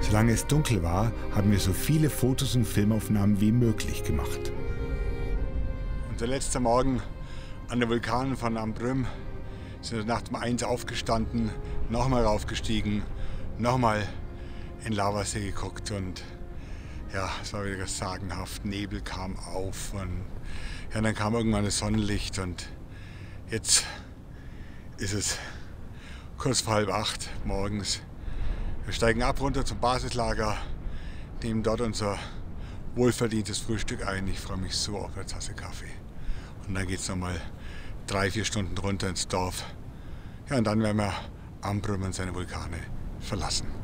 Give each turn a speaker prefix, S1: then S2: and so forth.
S1: Solange es dunkel war, haben wir so viele Fotos und Filmaufnahmen wie möglich gemacht. Unser letzter Morgen an der Vulkan von Ambrym, sind wir nachts um 1 aufgestanden, nochmal raufgestiegen, nochmal in Lavasee geguckt und ja, es war wieder sagenhaft. Nebel kam auf und ja, dann kam irgendwann das Sonnenlicht und jetzt ist es kurz vor 7:30 morgens. Wir steigen ab runter zum Basislager, nehmen dort unser wohlverdientes Frühstück ein. Ich freue mich so auf eine Tasse Kaffee. Und dann geht es nochmal 3-4 Stunden runter ins Dorf. Ja, und dann werden wir Ambrym und seine Vulkane verlassen.